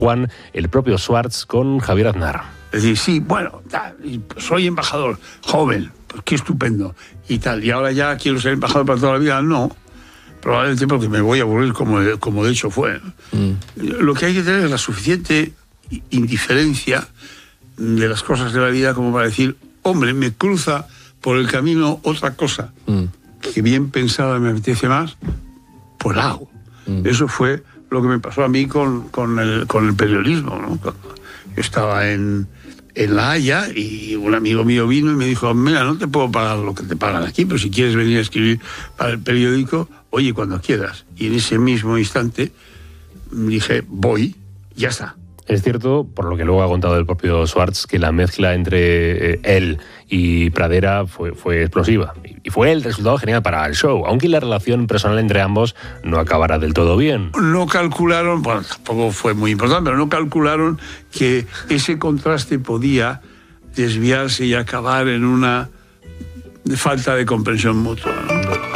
Juan, el propio Schwartz con Javier Aznar. Es decir, sí, bueno, soy embajador, joven, pues qué estupendo, y tal, y ahora ya quiero ser embajador para toda la vida, no, probablemente porque me voy a aburrir como de hecho fue. Lo que hay que tener es la suficiente indiferencia de las cosas de la vida como para decir, hombre, me cruza por el camino otra cosa que bien pensada me apetece más, pues la hago. Eso fue lo que me pasó a mí con el periodismo, ¿no? Yo estaba en La Haya y un amigo mío vino y me dijo, mira, no te puedo pagar lo que te pagan aquí, pero si quieres venir a escribir para el periódico, oye, cuando quieras. Y en ese mismo instante dije, voy, ya está. Es cierto, por lo que luego ha contado el propio Schwartz, que la mezcla entre él y Pradera fue explosiva. Y fue el resultado genial para el show, aunque la relación personal entre ambos no acabara del todo bien. No calcularon, bueno, tampoco fue muy importante, pero no calcularon que ese contraste podía desviarse y acabar en una falta de comprensión mutua, ¿no?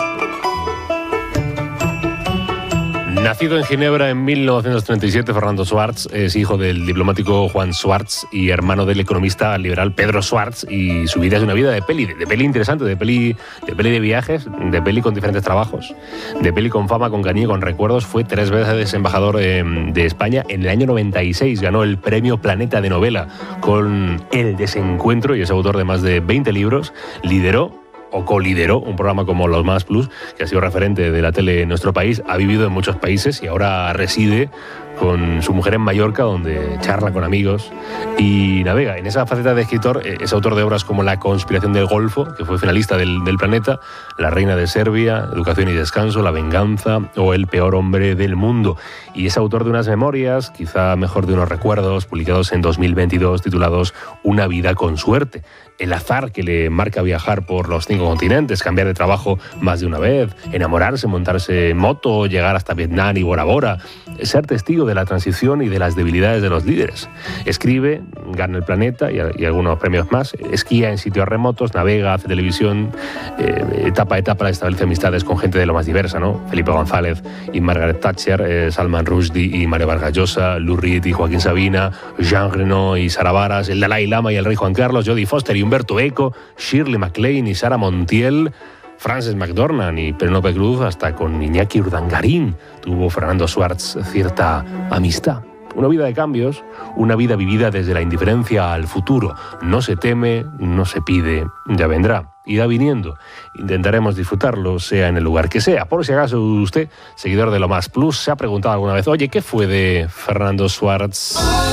Nacido en Ginebra en 1937, Fernando Schwartz es hijo del diplomático Juan Schwartz y hermano del economista liberal Pedro Schwartz, y su vida es una vida de peli interesante, de peli de viajes, de peli con diferentes trabajos, de peli con fama, con cariño, con recuerdos. Fue 3 veces embajador de España. En el año 96 ganó el premio Planeta de novela con El desencuentro y es autor de más de 20 libros. Lideró o colideró un programa como Los Más Plus, que ha sido referente de la tele en nuestro país, ha vivido en muchos países y ahora reside con su mujer en Mallorca, donde charla con amigos y navega. En esa faceta de escritor es autor de obras como La conspiración del Golfo, que fue finalista del Planeta, La reina de Serbia, Educación y descanso, La venganza o El peor hombre del mundo. Y es autor de unas memorias, quizá mejor de unos recuerdos, publicados en 2022, titulados Una vida con suerte. El azar que le marca viajar por los 5 continentes, cambiar de trabajo más de una vez, enamorarse, montarse en moto, llegar hasta Vietnam y Bora Bora, ser testigo de la transición y de las debilidades de los líderes. Escribe, gana el Planeta y algunos premios más, esquía en sitios remotos, navega, hace televisión, etapa a etapa establece amistades con gente de lo más diversa, ¿no? Felipe González y Margaret Thatcher, Salman Rushdie y Mario Vargas Llosa, Lou Reed y Joaquín Sabina, Jean Reno y Sara Varas, el Dalai Lama y el rey Juan Carlos, Jodie Foster y Humberto Eco, Shirley MacLaine y Sara Montiel, Frances McDormand y Penélope Cruz, hasta con Iñaki Urdangarín tuvo Fernando Schwartz cierta amistad. Una vida de cambios, una vida vivida desde la indiferencia al futuro. No se teme, no se pide, ya vendrá. Irá viniendo. Intentaremos disfrutarlo, sea en el lugar que sea. Por si acaso usted, seguidor de Lo Más Plus, se ha preguntado alguna vez, oye, ¿qué fue de Fernando Schwartz?